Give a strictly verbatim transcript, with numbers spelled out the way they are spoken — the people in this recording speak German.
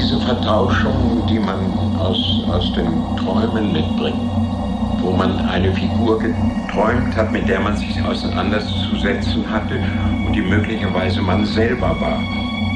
diese Vertauschung, die man aus, aus den Träumen mitbringt, wo man eine Figur geträumt hat, mit der man sich auseinanderzusetzen hatte und die möglicherweise man selber war.